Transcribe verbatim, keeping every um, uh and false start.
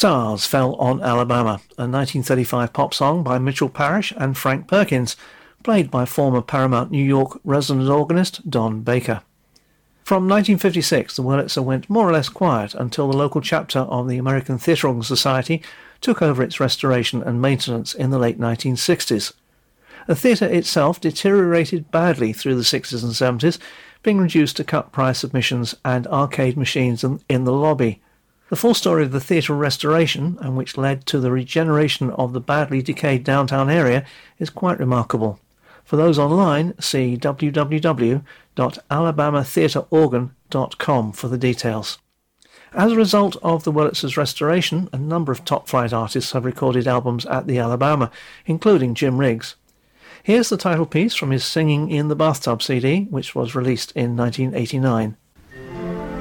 Stars Fell on Alabama, a nineteen thirty-five pop song by Mitchell Parish and Frank Perkins, played by former Paramount New York resident organist Don Baker. From nineteen fifty-six, the Wurlitzer went more or less quiet until the local chapter of the American Theatre Organ Society took over its restoration and maintenance in the late nineteen sixties. The theatre itself deteriorated badly through the sixties and seventies, being reduced to cut-price admissions and arcade machines in the lobby. The full story of the theatre restoration, and which led to the regeneration of the badly decayed downtown area, is quite remarkable. For those online, see w w w dot alabama theatre organ dot com for the details. As a result of the Wurlitzer's restoration, a number of top-flight artists have recorded albums at the Alabama, including Jim Riggs. Here's the title piece from his Singing in the Bathtub C D, which was released in nineteen eighty-nine.